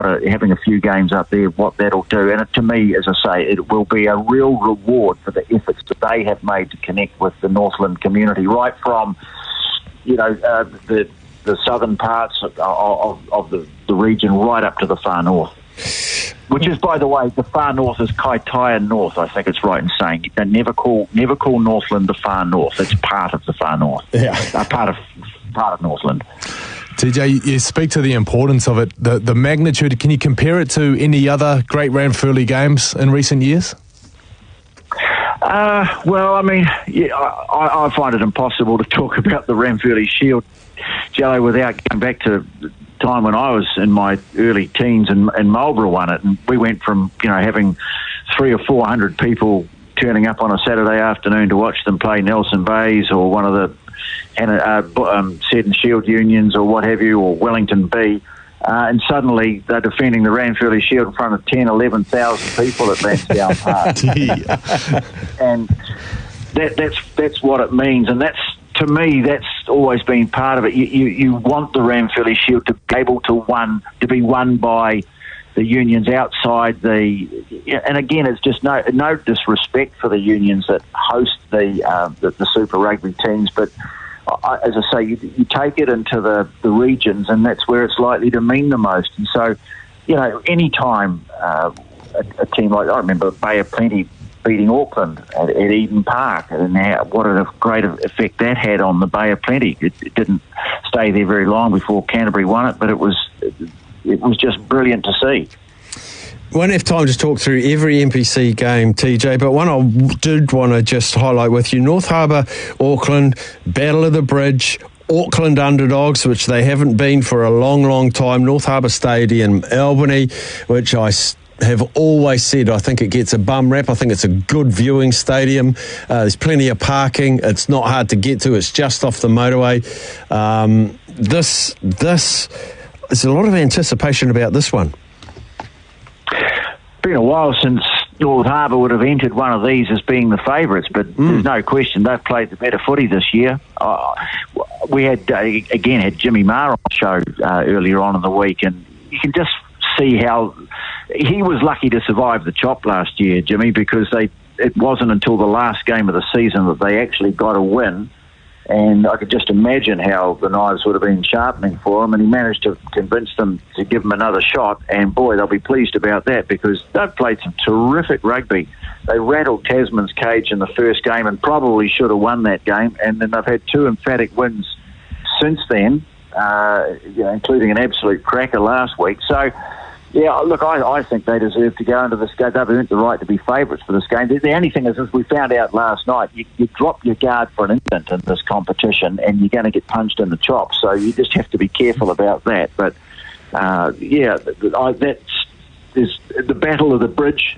having a few games up there, what that'll do. And to me, as I say, it will be a real reward for the efforts that they have made to connect with the Northland community, right from, the southern parts of the region right up to the far north. Which is, by the way, the far north is Kaitaia North, I think it's right in saying. They never call Northland the far north. It's part of the far north. Yeah. Part of Northland. TJ, you speak to the importance of it, the magnitude. Can you compare it to any other great Ranfurly games in recent years? Well, I mean, I find it impossible to talk about the Ranfurly Shield, Jello, without going back to the time when I was in my early teens and Marlborough won it, and we went from having 300 or 400 people turning up on a Saturday afternoon to watch them play Nelson Bays or one of the Seddon Shield Unions or what have you, or Wellington B, and suddenly they're defending the Ranfurly Shield in front of 10,000, 11,000 people at Lansdowne Park. And that's what it means, and to me, that's always been part of it. You want the Ranfurly Shield to be able to be won by the unions outside and again, it's just no disrespect for the unions that host the Super Rugby teams, but as I say, you take it into the regions, and that's where it's likely to mean the most. And so, any time a team like, I remember Bay of Plenty beating Auckland at Eden Park, and what a great effect that had on the Bay of Plenty. It didn't stay there very long before Canterbury won it, but it was just brilliant to see. Won't have time to talk through every NPC game, TJ, but one I did want to just highlight with you: North Harbour, Auckland, Battle of the Bridge, Auckland underdogs, which they haven't been for a long, long time. North Harbour Stadium, Albany, which I have always said I think it gets a bum rap. I think it's a good viewing stadium. There's plenty of parking. It's not hard to get to. It's just off the motorway. This there's a lot of anticipation about this one. Been a while since North Harbour would have entered one of these as being the favourites, but there's no question they've played the better footy this year. We had Jimmy Maher on the show earlier on in the week, and you can just see how he was lucky to survive the chop last year, Jimmy, because it wasn't until the last game of the season that they actually got a win. And I could just imagine how the knives would have been sharpening for him, and he managed to convince them to give him another shot, and boy, they'll be pleased about that, because they've played some terrific rugby. They rattled Tasman's cage in the first game and probably should have won that game, and then they've had two emphatic wins since then, including an absolute cracker last week. So, yeah, look, I think they deserve to go into this game. They've earned the right to be favourites for this game. The only thing is, as we found out last night, you drop your guard for an instant in this competition and you're going to get punched in the chops. So you just have to be careful about that. But, that's the Battle of the Bridge.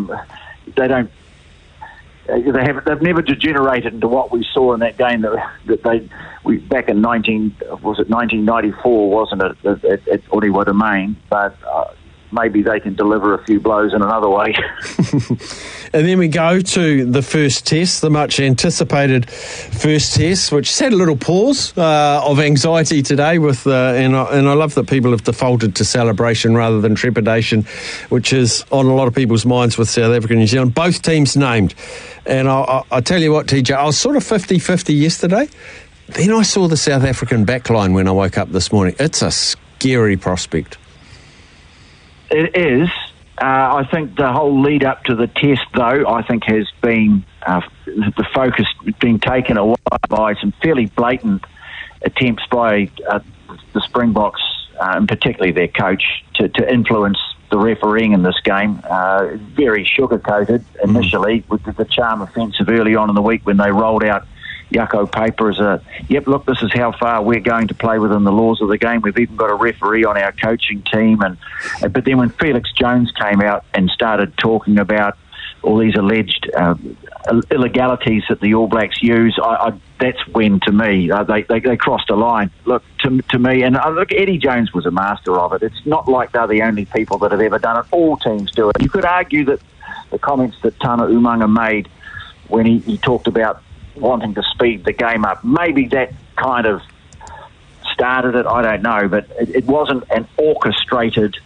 They've never degenerated into what we saw in that game back in 1994, wasn't it, at Orewa Domain? But maybe they can deliver a few blows in another way. And then we go to the first test, the much anticipated first test, which has had a little pause of anxiety today and I love that people have defaulted to celebration rather than trepidation, which is on a lot of people's minds with South Africa and New Zealand. Both teams named. And I tell you what, TJ, I was sort of 50-50 yesterday. Then I saw the South African backline when I woke up this morning. It's a scary prospect. It is. I think the whole lead up to the test, though, I think has been the focus being taken away by some fairly blatant attempts by the Springboks, and particularly their coach, to influence the refereeing in this game. Very sugar-coated initially with the charm offensive early on in the week when they rolled out Yucko paper as look, this is how far we're going to play within the laws of the game. We've even got a referee on our coaching team. But then when Felix Jones came out and started talking about all these alleged illegalities that the All Blacks use, that's when, to me, they crossed a line. Look, to me, and look, Eddie Jones was a master of it. It's not like they're the only people that have ever done it. All teams do it. You could argue that the comments that Tana Umaga made when he talked about wanting to speed the game up, maybe that kind of started it, I don't know, but it wasn't an orchestrated